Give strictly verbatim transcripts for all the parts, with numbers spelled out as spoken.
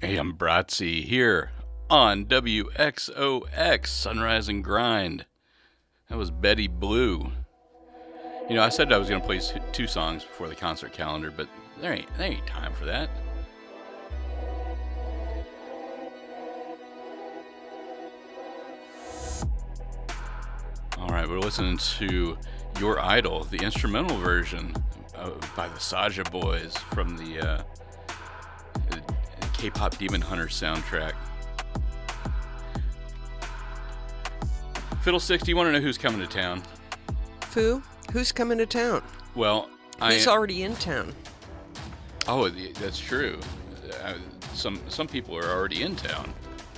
Hey, I'm Bratzy here on W X O X Sunrise and Grind. That was Betty Blue. You know, I said I was going to play two songs before the concert calendar, but there ain't, there ain't time for that. All right, we're listening to Your Idol, the instrumental version uh, by the Saja Boys from the uh, K-pop Demon Hunter soundtrack. Fiddlesticks, do you want to know who's coming to town? Fu, who's coming to town? Well, Who's I... already in town? Oh, that's true. Uh, some some people are already in town.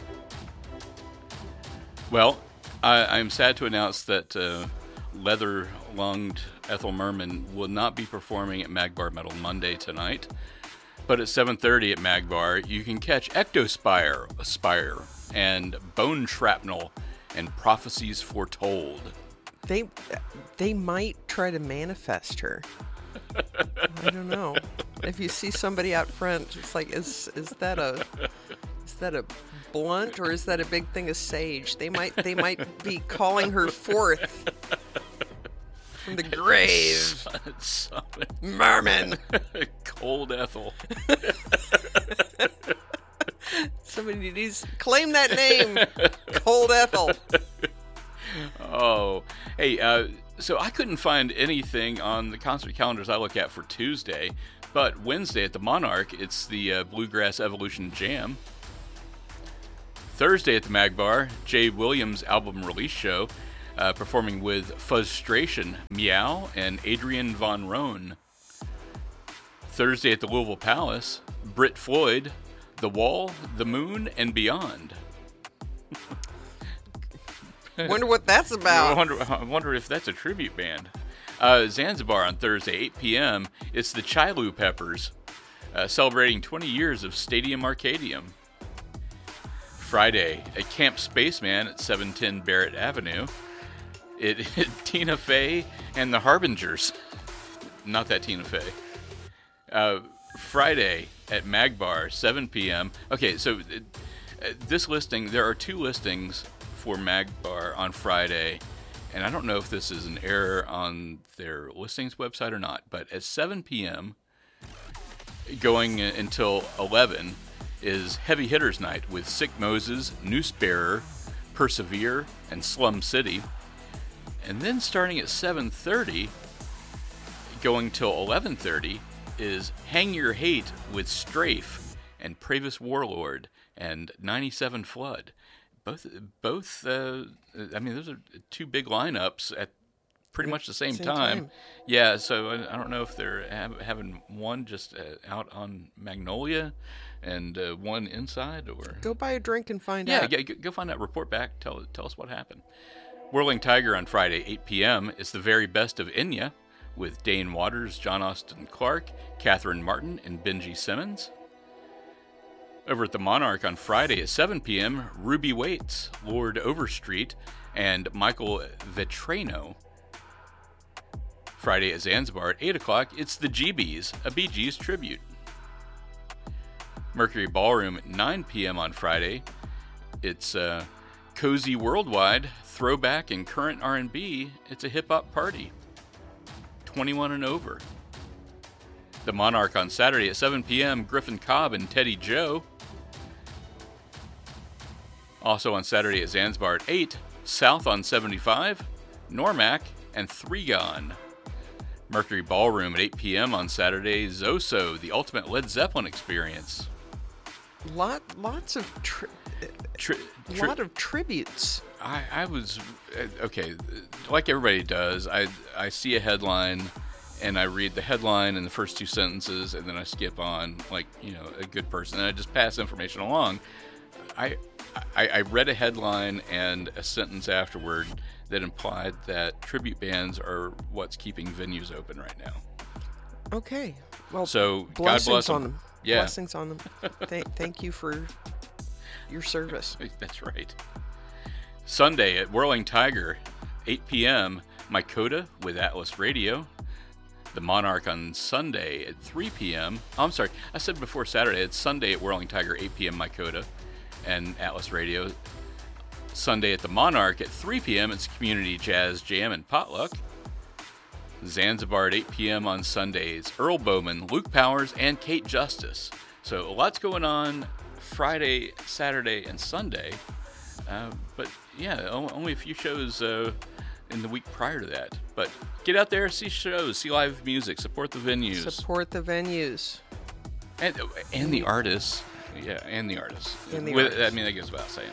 Well, I, I'm sad to announce that uh, leather-lunged Ethel Merman will not be performing at Magbar Metal Monday tonight. But at seven thirty at Magbar, you can catch Ectospire, Aspire, and Bone Shrapnel, and Prophecies Foretold. They they might try to manifest her. I don't know. If you see somebody out front, it's like, is is that a is that a blunt or is that a big thing of sage? They might they might be calling her forth from the grave. Merman. Cold Ethel. Somebody needs to claim that name. Cold Ethel. Oh, hey, uh, so I couldn't find anything on the concert calendars I look at for Tuesday, but Wednesday at the Monarch, it's the uh, Bluegrass Evolution Jam. Thursday at the Magbar, Jay Williams' album release show, uh, performing with Fuzzstration, Meow, and Adrian Von Rohn. Thursday at the Louisville Palace, Britt Floyd, The Wall, The Moon, and Beyond. Wonder what that's about. I wonder, I wonder if that's a tribute band. Uh, Zanzibar on Thursday, eight p.m. It's the Chilu Peppers, uh, celebrating twenty years of Stadium Arcadium. Friday at Camp Spaceman at seven ten Barrett Avenue. It, it Tina Fey and the Harbingers. Not that Tina Fey. Uh, Friday at Magbar, seven p.m. Okay, so it, uh, this listing, there are two listings for Magbar on Friday, and I don't know if this is an error on their listings website or not, but at seven p.m. going until eleven is Heavy Hitters Night with Sick Moses, Noose Bearer, Persevere, and Slum City. And then starting at seven thirty, going till eleven thirty, is Hang Your Hate with Strafe and Pravis Warlord and ninety-seven Flood. Both, both. Uh, I mean, those are two big lineups at pretty much the same, same time. time. Yeah, so I, I don't know if they're have, having one just uh, out on Magnolia and uh, one inside, or Go buy a drink and find yeah, out. go, go find out. Report back. Tell tell us what happened. Whirling Tiger on Friday, eight p.m. is the very best of Enya with Dane Waters, John Austin Clark, Catherine Martin, and Benji Simmons. Over at the Monarch on Friday at seven p.m., Ruby Waits, Lord Overstreet, and Michael Vetrano. Friday at Zanzibar at eight o'clock, it's the G Bs, a Bee Gees tribute. Mercury Ballroom at nine p.m. on Friday, it's uh, Cozy Worldwide, Throwback and Current R and B. It's a hip-hop party. twenty-one and over. The Monarch on Saturday at seven p.m., Griffin Cobb and Teddy Joe. Also on Saturday at Zanzibar at eight, South on seventy-five, Normac, and Three Gone. Mercury Ballroom at eight p.m. on Saturday, Zoso, the Ultimate Led Zeppelin Experience. Lot, lots of, tri- Tri- tri- lot of tributes. I, I was, uh, okay, like everybody does, I, I see a headline, and I read the headline and the first two sentences, and then I skip on, like, you know, a good person, and I just pass information along. I, I, I read a headline and a sentence afterward that implied that tribute bands are what's keeping venues open right now. Okay. Well, So, God blessings bless them. on them. Yeah. Blessings on them. Th- thank you for your service. That's right. Sunday at Whirling Tiger, eight p.m., Mykota with Atlas Radio. the Monarch on Sunday at three p.m. Oh, I'm sorry, I said before Saturday. It's Sunday at Whirling Tiger, eight p.m. Mykota and Atlas Radio. Sunday at the Monarch at three p.m. It's Community Jazz Jam and Potluck. Zanzibar at eight p.m. on Sundays. Earl Bowman, Luke Powers, and Kate Justice. So lots going on Friday, Saturday, and Sunday. Uh, but yeah, only a few shows uh, in the week prior to that. But get out there, see shows, see live music, support the venues. Support the venues. And and the artists. Yeah, and the artists. And the With, artists. I mean, that goes without saying.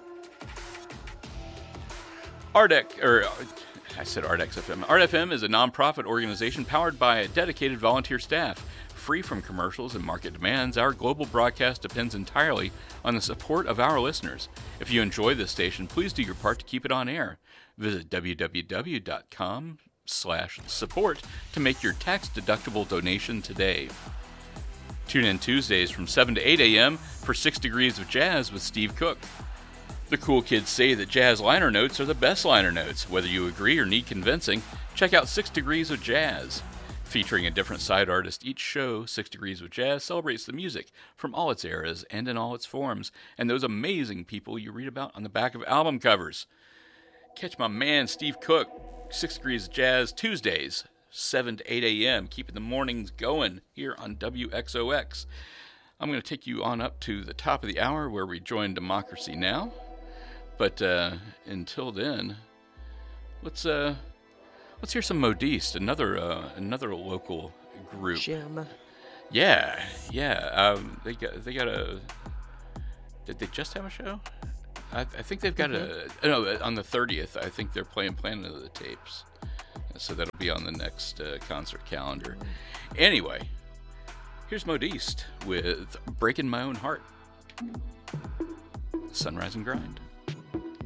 R D E C, or I said R D E X F M. R D F M is a nonprofit organization powered by a dedicated volunteer staff. Free from commercials and market demands, our global broadcast depends entirely on the support of our listeners. If you enjoy this station, please do your part to keep it on air. Visit w w w dot com slash support to make your tax-deductible donation today. Tune in Tuesdays from seven to eight a.m. for Six Degrees of Jazz with Steve Cook. The cool kids say that jazz liner notes are the best liner notes. Whether you agree or need convincing, check out Six Degrees of Jazz. Featuring a different side artist each show, Six Degrees of Jazz celebrates the music from all its eras and in all its forms, and those amazing people you read about on the back of album covers. Catch my man Steve Cook, Six Degrees of Jazz, Tuesdays, seven to eight a.m., keeping the mornings going here on W X O X. I'm going to take you on up to the top of the hour where we join Democracy Now! But uh, until then, let's... Uh, Let's hear some Modiste, another uh, another local group. Gem. Yeah, yeah. Um, they got they got a. Did they just have a show? I, I think they've got mm-hmm. a. No, on the thirtieth. I think they're playing Planet of the Tapes, so that'll be on the next uh, concert calendar. Anyway, here's Modiste with "Breaking My Own Heart." Sunrise and Grind.